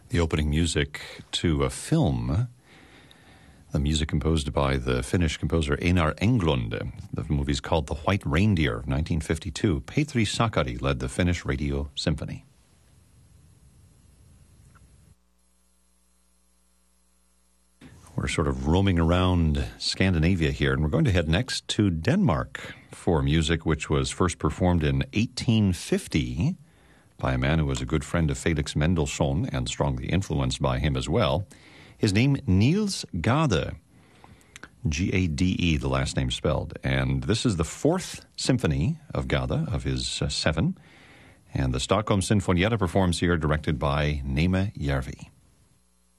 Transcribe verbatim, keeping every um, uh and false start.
the opening music to a film, the music composed by the Finnish composer Einar Englund. The movie is called The White Reindeer, nineteen fifty-two. Petri Sakari led the Finnish Radio Symphony. We're sort of roaming around Scandinavia here, and we're going to head next to Denmark for music which was first performed in eighteen fifty by a man who was a good friend of Felix Mendelssohn and strongly influenced by him as well. His name, Niels Gade, G A D E, the last name spelled. And this is the fourth symphony of Gade, of his uh, seven. And the Stockholm Sinfonietta performs here, directed by Nema Järvi.